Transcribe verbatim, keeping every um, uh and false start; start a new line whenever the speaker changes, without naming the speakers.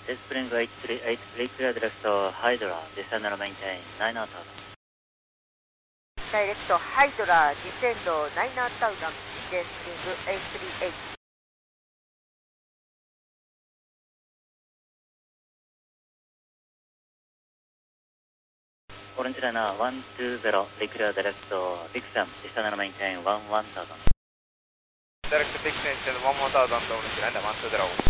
Spring eight three eight, clear direct Hydra, descend and maintain nine thousand.
Direct Hydra, descend nine thousand, Spring eight three eight.
Orange Liner one two zero, clear direct Vixen, descend and maintain one one thousand.
Direct Vixen, one one thousand, Orange Liner one two zero.